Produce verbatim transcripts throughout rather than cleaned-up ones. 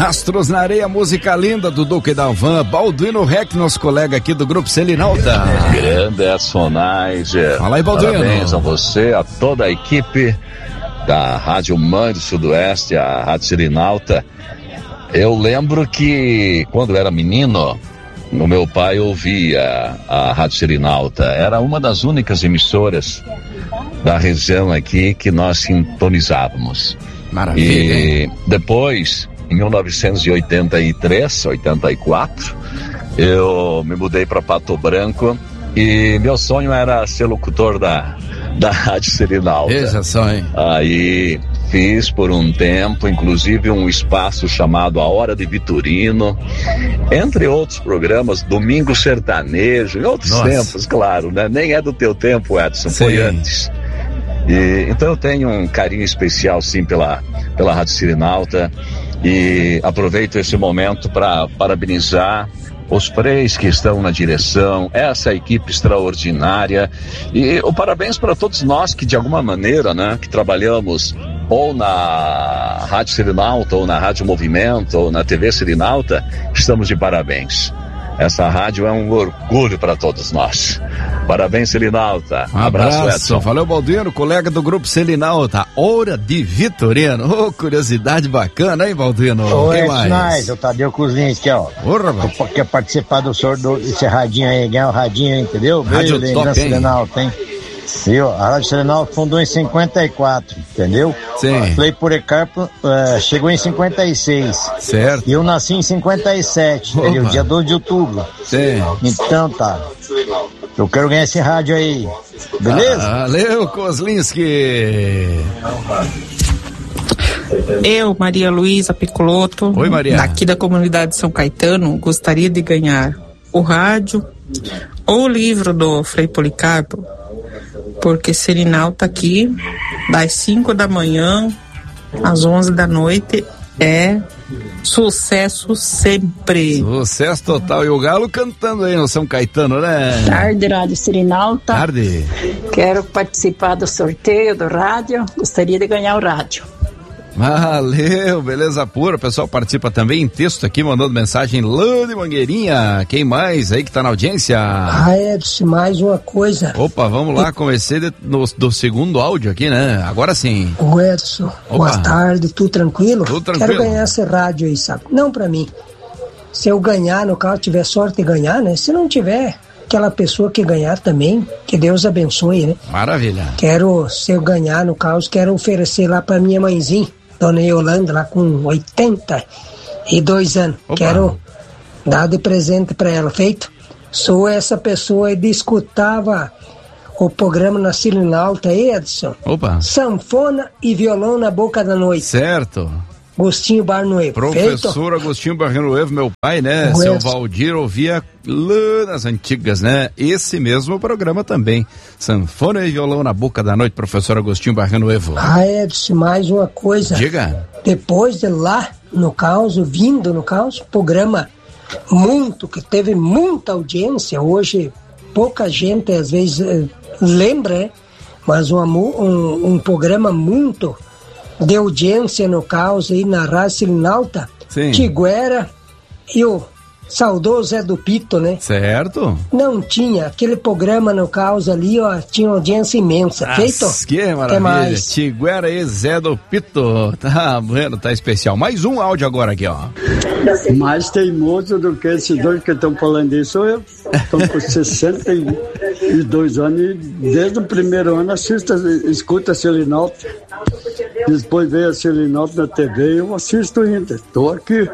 Astros na Areia, música linda do Duque da Van, Balduino Rec, nosso colega aqui do Grupo Selinalta. Grande Edson Naiger. Fala aí, Balduino. Parabéns a você, a toda a equipe da Rádio Mãe do Sudoeste, a Rádio Selinalta. Eu lembro que quando era menino, o meu pai ouvia a Rádio Selinalta. Era uma das únicas emissoras da região aqui que nós sintonizávamos. Maravilha. E hein? depois, em mil novecentos e oitenta e três, oitenta e quatro, eu me mudei para Pato Branco e meu sonho era ser locutor da, da Rádio Selinalta. Veja só, hein? Aí fiz por um tempo, inclusive um espaço chamado A Hora de Vitorino, entre outros programas, Domingo Sertanejo, em outros Nossa. tempos, claro, né? Nem é do teu tempo, Edson, Sim. foi antes. E, então eu tenho um carinho especial, sim, pela, pela Rádio Selinalta, e aproveito esse momento para parabenizar os três que estão na direção, essa equipe extraordinária, e o parabéns para todos nós que de alguma maneira, né, que trabalhamos ou na Rádio Selinalta, ou na Rádio Movimento, ou na T V Selinalta, estamos de parabéns. Essa rádio é um orgulho para todos nós. Parabéns, Selinalta. Um abraço, abraço, Edson. Valeu, Balduino, colega do Grupo Selinalta. Hora de Vitorino. Ô, oh, curiosidade bacana, hein, Balduino? Ô, Quem é mais? o Tadeu Kuzinski, ó. Porra, mano. Tu quer participar do sorteio desse radinho aí, ganhar o radinho aí, entendeu? Rádio Beijo, top, Grande hein? Selinalta, hein? Sim, ó, a Rádio Selinalta fundou em cinquenta e quatro, entendeu? Sim. Play Policarpo uh, chegou em cinquenta e seis. Certo. E eu nasci em cinquenta e sete, Opa. entendeu? Dia doze de outubro. Sim. Então tá. Eu quero ganhar esse rádio aí. Beleza? Valeu, Kozlinski. Eu, Maria Luísa Picoloto, Oi, Maria. daqui da comunidade de São Caetano, gostaria de ganhar o rádio ou o livro do Frei Policarpo, porque Selinalta aqui, das cinco da manhã às onze da noite, é sucesso sempre. Sucesso total. E o Galo cantando aí no São Caetano, né? Tarde, Rádio Selinalta. Tarde. Quero participar do sorteio do rádio. Gostaria de ganhar o rádio. Valeu, beleza pura. O pessoal participa também em texto aqui, mandando mensagem lá de Mangueirinha. Quem mais aí que tá na audiência? Ah, Edson, mais uma coisa. Opa, vamos lá, comecei de, no, do segundo áudio aqui, né? Agora sim. O Edson, Opa. boa tarde, tudo tranquilo? Tudo tranquilo. Quero ganhar esse rádio aí, sabe? Não pra mim. Se eu ganhar, no caso, tiver sorte de ganhar, né? Se não tiver, aquela pessoa que ganhar também, que Deus abençoe, né? Maravilha. Quero, se eu ganhar, no caso, quero oferecer lá pra minha mãezinha, Dona Yolanda, lá com oitenta e dois anos. Opa. Quero dar de presente pra ela, feito? Sou essa pessoa e escutava o programa na Selinalta, Edson. Opa. Sanfona e violão na boca da noite. Certo. Agostinho Barnoevo. Professor Agostinho Barnoevo, meu pai, né? O Seu Edson. Valdir ouvia lá nas antigas, né? Esse mesmo programa também. Sanfona e violão na boca da noite, professor Agostinho Barnoevo. Ah, Edson, mais uma coisa. Diga. Depois de lá, no caos, vindo no caos, programa muito, que teve muita audiência, hoje pouca gente às vezes eh, lembra, né? Mas um, um, um programa muito de audiência no caos aí na Rádio Selinalta, Sim. Tiguera e o saudoso Zé do Pito, né? Certo? Não tinha, aquele programa no caos ali, ó, tinha audiência imensa, feito? Que Até maravilha. mais. Tiguera e Zé do Pito. Tá, bueno, tá especial. Mais um áudio agora aqui, ó. Mais teimoso do que esses dois que estão falando isso sou eu. Estou com sessenta e dois anos e desde o primeiro ano assisto, escuto a Selinalta. Depois veio a Selinalta na T V e eu assisto ainda. Estou aqui.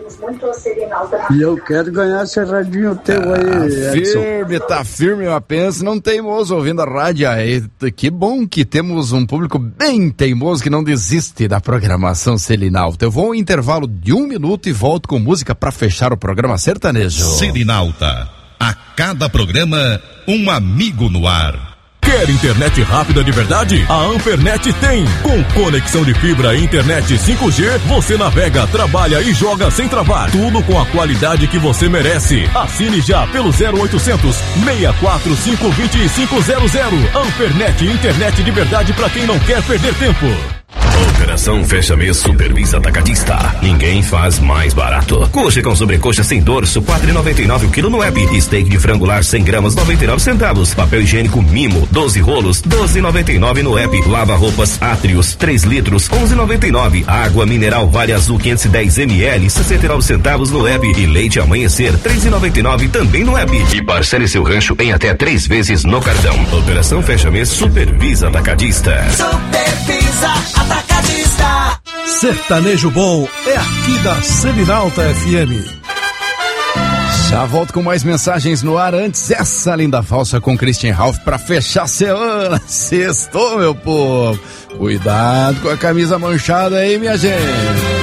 E eu quero ganhar esse radinho teu Ah, aí, Edson. firme, tá firme, eu penso, não teimoso ouvindo a rádio aí. Que bom que temos um público bem teimoso que não desiste da programação Selinalta. Eu vou ao intervalo de um minuto e volto com música pra fechar o programa sertanejo. Selinalta, a cada programa, um amigo no ar. Quer internet rápida de verdade? A Ampernet tem. Com conexão de fibra e internet cinco G, você navega, trabalha e joga sem travar. Tudo com a qualidade que você merece. Assine já pelo zero oitocentos, seis quatro cinco, dois cinco zero zero. Ampernet, internet de verdade para quem não quer perder tempo. Operação Fecha Mês Supervisa Atacadista. Ninguém faz mais barato. Coxa com sobrecoxa sem dorso, quatro reais e noventa e nove o quilo no app. Steak de frango lar cem gramas, noventa e nove centavos. Papel higiênico Mimo, doze rolos, doze reais e noventa e nove no app. Lava roupas Atrios, três litros, onze reais e noventa e nove. Água mineral Vale Azul quinhentos e dez mililitros, sessenta e nove centavos no app. E leite Amanhecer, três reais e noventa e nove também no app. E parcele seu rancho em até três vezes no cartão. Operação Fecha Mês Supervisa Atacadista. Supervisa Atacadista. Sertanejo bom é aqui da Selinalta F M. Já volto com mais mensagens no ar. Antes, essa linda valsa com Christian Ralph pra fechar a semana. Sextou, meu povo. Cuidado com a camisa manchada aí, minha gente.